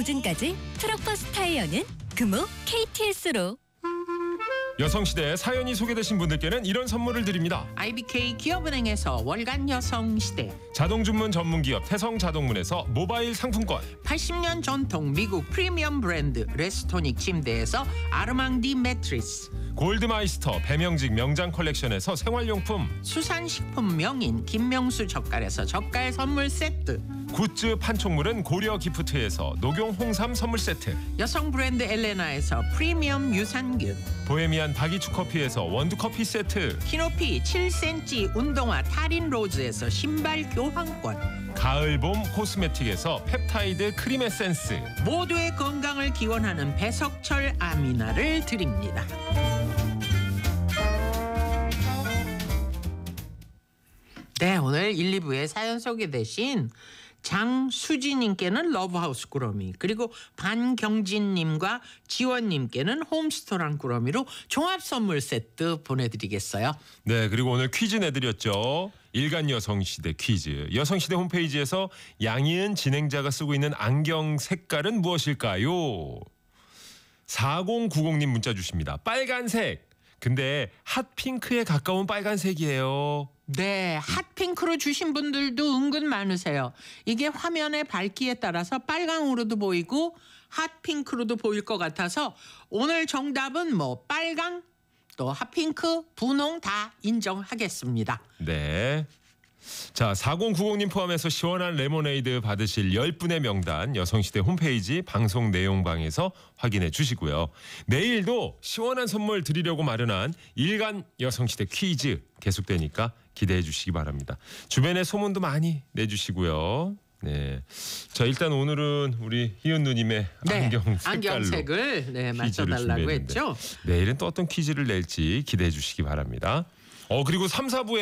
시즌까지 트럭버스 타이어는 금호 KTS로. 여성시대 사연이 소개되신 분들께는 이런 선물을 드립니다. IBK 기업은행에서 월간 여성시대, 자동 주문 전문기업 태성자동문에서 모바일 상품권, 80년 전통 미국 프리미엄 브랜드 레스토닉 침대에서 아르망디 매트리스, 골드마이스터 배명직 명장 컬렉션에서 생활용품, 수산식품 명인 김명수 젓갈에서 젓갈 선물 세트, 굿즈 판촉물은 고려 기프트에서 녹용 홍삼 선물 세트, 여성 브랜드 엘레나에서 프리미엄 유산균, 보헤미안 바기추 커피에서 원두 커피 세트, 키높이 7cm 운동화 타린 로즈에서 신발 교환권, 가을봄 코스메틱에서 펩타이드 크림 에센스, 모두의 건강을 기원하는 배석철 아미나를 드립니다. 네, 오늘 1, 2부에 사연 소개되신 장수진님께는 러브하우스 꾸러미, 그리고 반경진님과 지원님께는 홈스토랑 꾸러미로 종합 선물 세트 보내드리겠어요. 네, 그리고 오늘 퀴즈 내드렸죠. 일간 여성시대 퀴즈. 여성시대 홈페이지에서 양희은 진행자가 쓰고 있는 안경 색깔은 무엇일까요? 4090님 문자 주십니다. 빨간색. 근데 핫핑크에 가까운 빨간색이에요. 네, 핫핑크로 주신 분들도 은근 많으세요. 이게 화면의 밝기에 따라서 빨강으로도 보이고 핫핑크로도 보일 것 같아서 오늘 정답은 뭐 빨강, 또 핫핑크, 분홍 다 인정하겠습니다. 네. 자, 4090님 포함해서 시원한 레모네이드 받으실 10분의 명단 여성시대 홈페이지 방송 내용방에서 확인해 주시고요. 내일도 시원한 선물 드리려고 마련한 일간 여성시대 퀴즈 계속되니까 기대해 주시기 바랍니다. 주변에 소문도 많이 내주시고요. 네, 자 일단 오늘은 우리 희은 누님의 안경 색깔로 안경색을 맞춰달라고 했죠. 내일은 또 어떤 퀴즈를 낼지 기대해 주시기 바랍니다. 그리고 3, 4부에